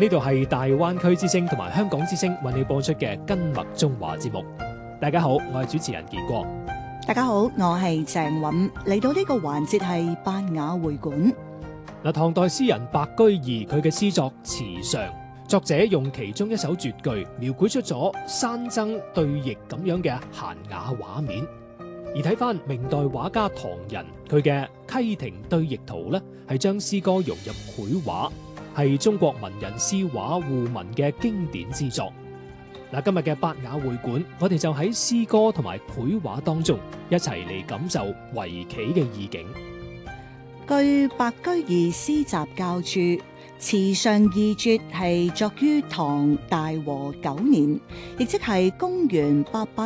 呢度係大灣區之聲同埋香港之聲為你播出嘅根脈中華節目。大家好，我係主持人健光。 大家好，我係鄭韻。嚟到呢個環節係八雅會館。 唐代詩人白居易佢嘅詩作《池上》，作者用其中一首絕句描繪出咗山僧對弈咁樣嘅閒雅畫面。而睇翻明代畫家唐人佢嘅《溪亭對弈圖》呢，係將詩歌融入繪畫，係中國文人詩畫互文嘅經典之作。今日嘅八雅會館，我哋就喺詩歌同埋繪畫當中一齊嚟感受圍棋嘅意境。 據白居易詩集教注，《池上二絕》係作於唐大和9年，亦即係公元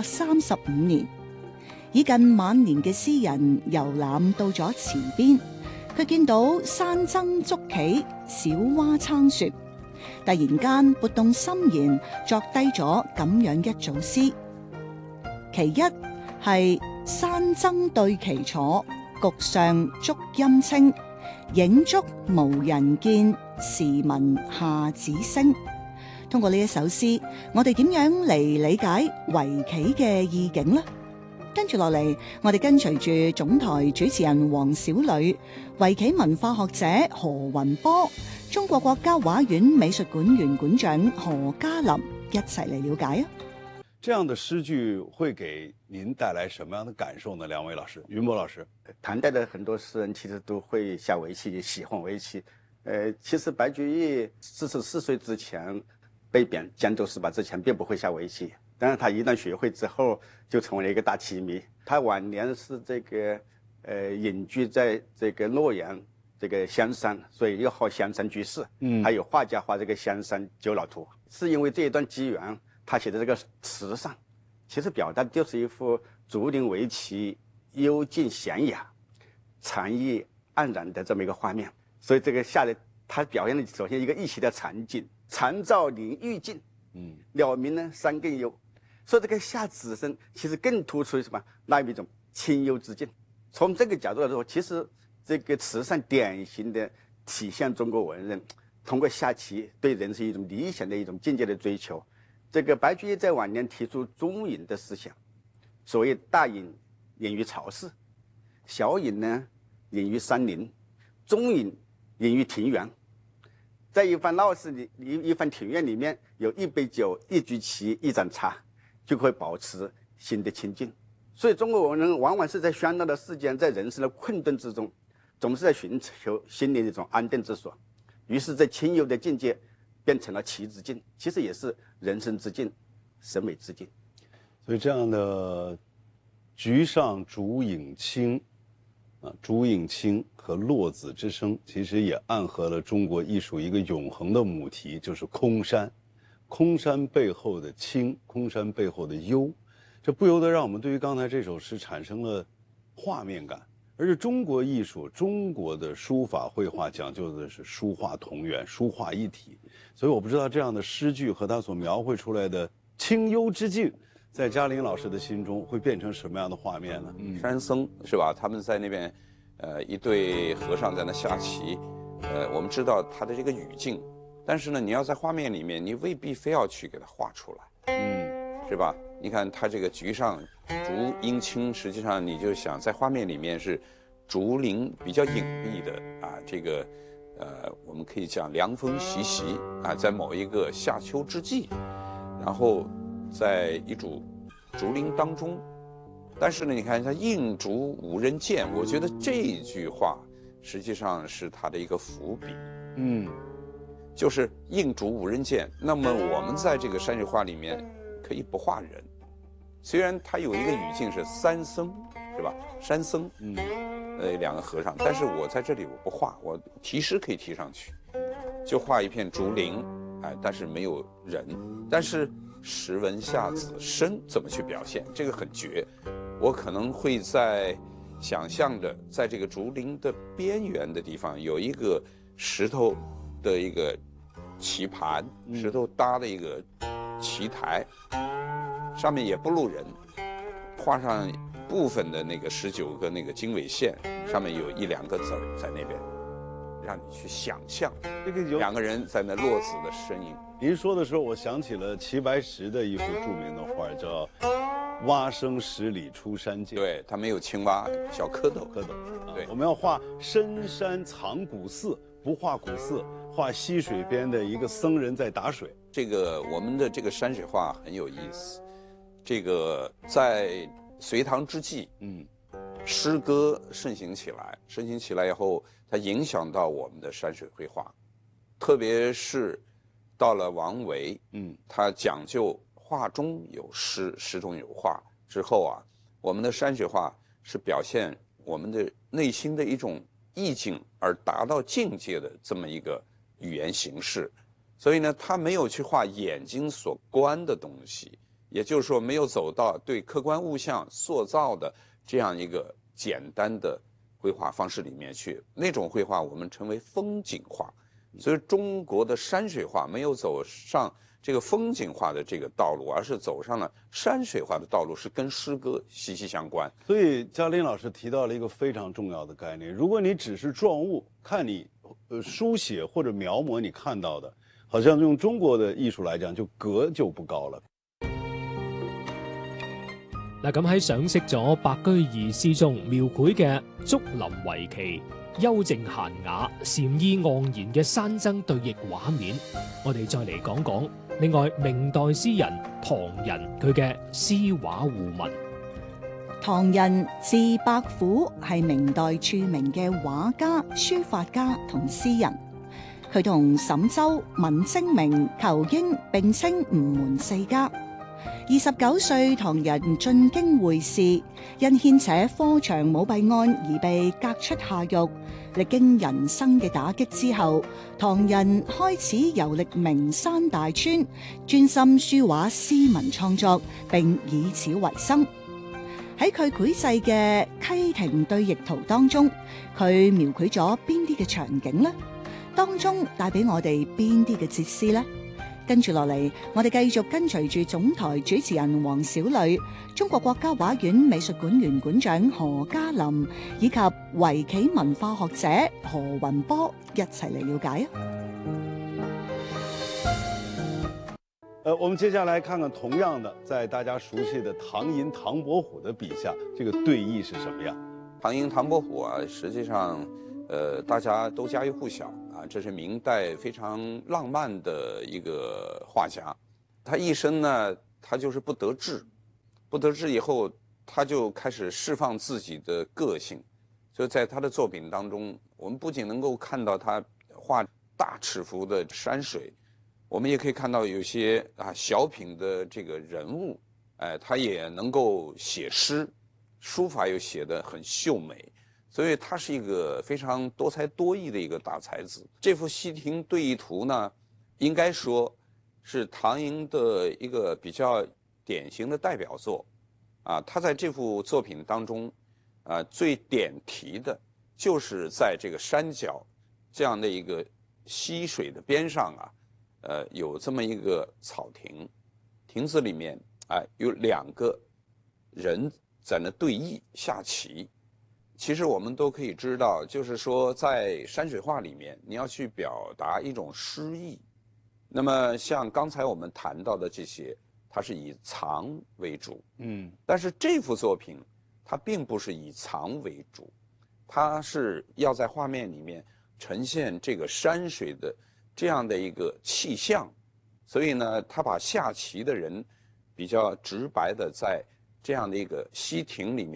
835年。已近晚年嘅詩人遊覽到咗池邊，佢見到山僧捉棋，小蛙撐雪，突然間撥動心弦，作低咗咁樣一組詩。其一係山僧對棋坐，局上竹陰清，影足無人見，時聞下子聲。通過呢一首詩，我哋點樣嚟理解圍棋嘅意境呢？跟住落嚟，我哋跟隨住總台主持人黃小女、圍棋文化學者何雲波、中國國家畫院美術館原館長何嘉林一齊嚟了解啊！ 這樣的詩句會給您帶來什麼樣的感受呢？兩位老師，雲波老師， 唐代的很多詩人其實都會下圍棋，喜歡圍棋。其實白居易44歲之前被貶江州司馬之前，並不會下圍棋。但是他一旦學會之後，就成為了一個大棋迷。他晚年是這個隱居在這個洛陽這個香山，所以又號香山居士。還有畫家畫這個香山九老圖，是因為這一段機緣，他寫的這個池上，其實表達就是一幅竹林圍棋幽靜閒雅、禪意黯然的這麼一個畫面。所以這個下來，他表現的首先一個一席的禪境，禪照林愈靜，鳥鳴呢山更幽。所以這個下池生其實更突出什麼？那一種清幽之境。從這個角度來說，其實這個池上典型的體現中國文人通過下棋對人生一種理想的一種境界的追求。這個白居易在晚年提出中隱的思想，所謂大隱隱於巢室，小隱呢隱於山林，中隱隱於庭園。在一番鬧市裏，一番庭院裏面有一杯酒、一局棋、一盞茶，就會保持心的清靜。所以中國文人往往是在喧鬧的世間，在人生的困頓之中，總是在尋求心靈的一種安定之所。於是在清幽的境界變成了棋之境，其實也是人生之境、審美之境。 所以這樣的局上竹影清，竹影清和落子之聲，其實也暗合了中國藝術一個永恆的母題，就是空山。空山背後的清，空山背後的幽，這不由得讓我們對於剛才這首詩產生了畫面感。而且中國藝術，中國的書法繪畫講究的是書畫同源，書畫一體。所以我不知道這樣的詩句和他所描繪出來的清幽之境，在嘉玲老師的心中會變成什麼樣的畫面呢？ 山僧是吧？他們在那邊，一對和尚在那下棋，我們知道他的這個語境。但是呢，你要在畫面裏面，你未必非要去給它畫出來，是吧？你看它這個局上竹陰清，實際上你就想在畫面裏面是竹林比較隱蔽的啊，這個我們可以講涼風習習啊，在某一個夏秋之際，然後在一組竹林當中，但是呢，你看它映竹無人見，我覺得這句話實際上是它的一個伏筆，就是映竹無人見。那麼我們在這個山水畫裏面可以不畫人，雖然它有一個語境是三僧，是吧？山僧，兩個和尚，但是我在這裏我不畫，我題詩可以提上去，就畫一片竹林，但是沒有人，但是時聞下子聲怎麼去表現？這個很絕，我可能會在想象着，在這個竹林的邊緣的地方有一個石頭的一個棋盤，石頭搭的一個棋台，上面也不露人，畫上部分的那個19個那個經緯線，上面有1-2個字在那邊， 让你去想象这个有两个人在那落子的身影。 您说的时候，我想起了齐白石的一幅著名的画，叫蛙声十里出山涧。 对，他没有青蛙，小蝌蚪。 蝌蚪。 对， 我们要画深山藏古寺，不画古寺，画溪水边的一个僧人在打水。 这个我们的这个山水画很有意思。这个在隋唐之际，诗歌盛行起来，盛行起来以后，它影响到我们的山水绘画，特别是到了王维，他讲究画中有诗，诗中有画之后啊，我们的山水画是表现我们的内心的一种意境而达到境界的这么一个语言形式。所以呢，他没有去画眼睛所观的东西，也就是说，没有走到对客观物象塑造的这样一个简单的绘画方式里面去。那种绘画我们称为风景画。所以中国的山水画没有走上这个风景画的这个道路，而是走上了山水画的道路，是跟诗歌息息相关。 所以嘉林老师提到了一个非常重要的概念：如果你只是状物，看你书写或者描摹你看到的，好像用中國的藝術嚟講，就格就不高了。 嗱，咁喺賞識咗白居易詩中描繪嘅竹林圍棋、幽靜閒雅、禪意盎然嘅山僧對弈畫面，我哋再嚟講講另外明代詩人唐人佢嘅詩畫互文。 唐人字伯虎，係明代著名嘅畫家、書法家同詩人。佢同沈周、文徵明、仇英並稱吳門四家。29歲，唐人進京會試，因牽扯科場舞弊案而被革出下獄。歷經人生嘅打擊之後，唐人開始遊歷名山大川，專心書畫詩文創作，並以此為生。喺佢繪製嘅《溪亭對弈圖》當中，佢描繪咗邊啲嘅場景呢？當中帶俾我哋邊啲嘅哲思呢？跟住落嚟，我哋繼續跟隨住總台主持人黃小磊、中國國家畫院美術館原館長何嘉林以及圍棋文化學者何雲波一齊嚟了解啊！ 我們接下來看看同樣的，在大家熟悉的唐寅、唐伯虎的筆下，這個對弈是什麼樣？ 唐寅、唐伯虎啊，實際上，大家都家喻戶曉啊，這是明代非常浪漫的一個畫家。他一生呢，他就是不得志，不得志以後，他就開始釋放自己的個性。所以在他的作品當中，我們不僅能夠看到他畫大尺幅的山水，我們也可以看到有些小品的這個人物，他也能夠寫詩，書法又寫得很秀美。所以他是一個非常多才多藝的一個大才子。這幅《溪亭對弈圖》呢，應該說是唐寅的一個比較典型的代表作。他在這幅作品當中，最點題的就是在這個山腳這樣的一個溪水的邊上有這麼一個草亭，亭子裡面有兩個人在那對弈下棋。其實我們都可以知道，就是說在山水畫裡面，你要去表達一種詩意。那麼像剛才我們談到的這些，它是以藏為主。但是這幅作品，它並不是以藏為主，它是要在畫面裡面呈現這個山水的這樣的一個氣象。所以呢，他把下棋的人比較直白的在這樣的一個溪亭裡面